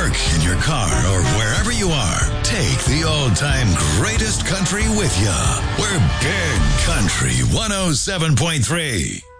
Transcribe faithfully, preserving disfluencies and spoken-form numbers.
work, in your car, or wherever you are, take the all-time greatest country with you. We're Big Country one oh seven point three.